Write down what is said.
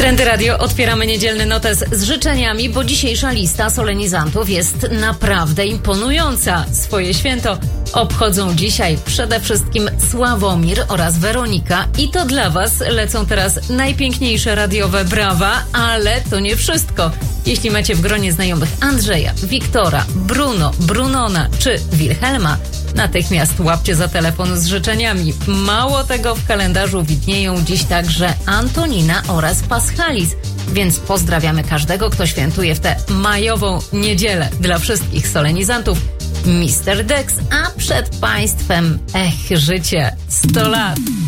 Trendy Radio, otwieramy niedzielny notes z życzeniami, bo dzisiejsza lista solenizantów jest naprawdę imponująca. Swoje święto obchodzą dzisiaj przede wszystkim Sławomir oraz Weronika i to dla Was lecą teraz najpiękniejsze radiowe brawa, ale to nie wszystko. Jeśli macie w gronie znajomych Andrzeja, Wiktora, Bruno, Brunona czy Wilhelma, natychmiast łapcie za telefon z życzeniami. Mało tego, w kalendarzu widnieją dziś także Antonina oraz Paschalis, więc pozdrawiamy każdego, kto świętuje w tę majową niedzielę. Dla wszystkich solenizantów Mr. Dex, a przed Państwem życie 100 lat.